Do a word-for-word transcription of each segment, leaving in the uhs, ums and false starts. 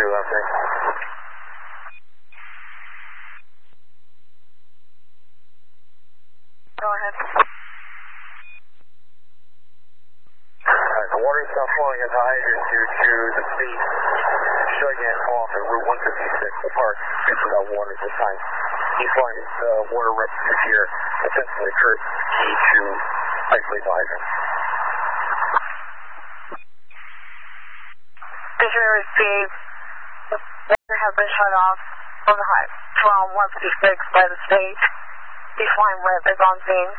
two left there. Go ahead. Alright, the water is not flowing as high due to the speed shutting it off at Route one fifty-six. The park is without water at this time. East line is uh, water refuge here. Essentially occurs key to isolate the hydrant. Did you receive water has been shut off from the high from one fifty-six by the state? East line rep is on scene.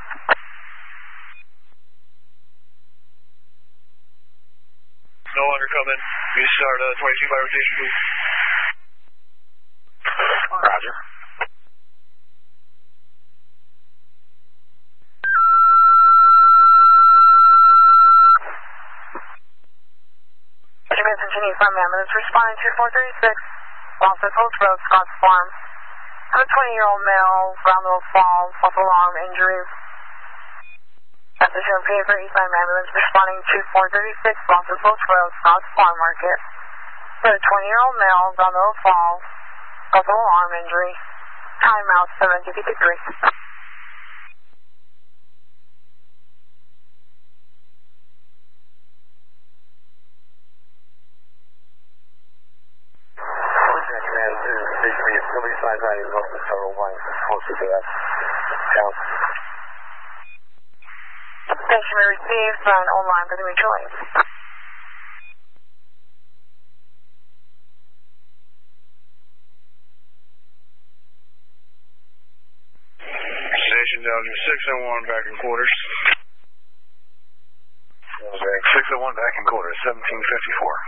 No longer coming. We start uh, twenty-two by rotation, please. Roger. Regiment continue from ambulance responding to four thirty-six, Lawson Post Road, Scotts Farm. A twenty-year-old male, Roundel Falls, false alarm injury. Message on paper, Eastline ambulance responding to four thirty-six, Lawson Post Road, Scotts Farm Market. For a twenty-year-old male, Roundel Falls, false alarm injury. Timeout seven fifty-three. Release line nine is open, several lines closer to that count. Station may receive an old line for the mutual aid. Station down to six oh one back in quarters. six oh one back in quarters, seventeen fifty-four.